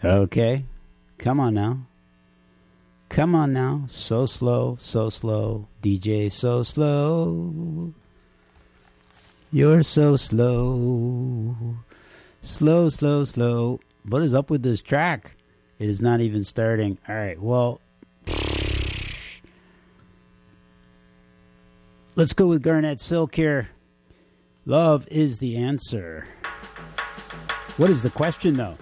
Okay. Come on now. Come on now. So slow, so slow. DJ, so slow. You're so slow. Slow, slow, slow. What is up with this track? It is not even starting. All right, well, let's go with Garnett Silk here. Love is the answer. What is the question, though?